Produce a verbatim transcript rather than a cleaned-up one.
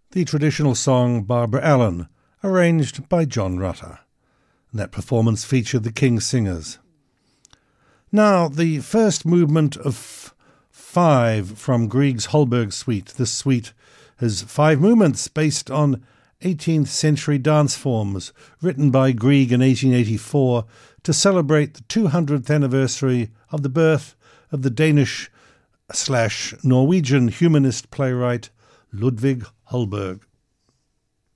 the traditional song Barbara Allen, arranged by John Rutter. And that performance featured the King's Singers. Now, the first movement of five from Grieg's Holberg Suite. This suite has five movements based on eighteenth century dance forms written by Grieg in eighteen eighty-four to celebrate the two hundredth anniversary of the birth of the Danish slash Norwegian humanist playwright Ludvig Holberg.